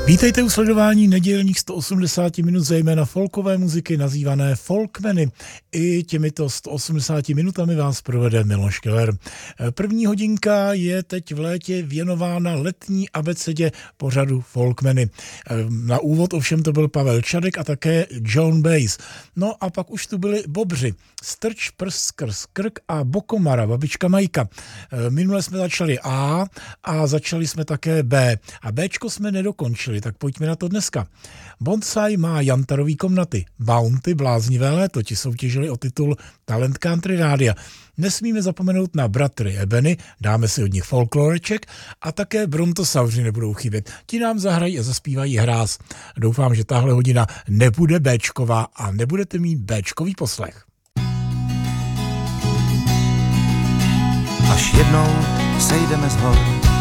Vítejte u sledování nedělních 180 minut zejména folkové muziky nazývané Folkmeny. I těmito 180 minutami vás provede Miloš Keller. První hodinka je teď v létě věnována letní abecedě pořadu Folkmeny. Na úvod ovšem to byl Pavel Čadek a také Joan Baez. No a pak už tu byli bobři. Strč prst skrz krk a Bokomara, babička Majka. Minule jsme začali A a začali jsme také B. A Bčko jsme nedokončili, tak pojďme na to dneska. Bonsai má jantarový komnaty. Bounty, bláznivé léto, ti soutěžili o titul Talent Country Rádia. Nesmíme zapomenout na bratry Ebony, dáme si od nich folkloreček a také Brontosauři nebudou chybět. Ti nám zahrají a zaspívají hráz. Doufám, že tahle hodina nebude Bčková a nebudete mít Bčkový poslech. Až jednou sejdeme z hor